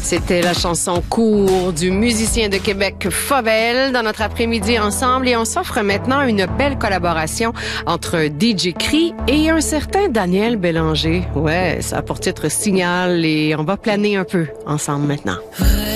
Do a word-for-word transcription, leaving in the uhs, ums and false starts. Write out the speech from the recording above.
C'était la chanson Court du musicien de Québec Fauvel dans notre après-midi ensemble et on s'offre maintenant une belle collaboration entre D J Cree et un certain Daniel Bélanger. Ouais, ça a pour titre Signal et on va planer un peu ensemble maintenant. Ouais.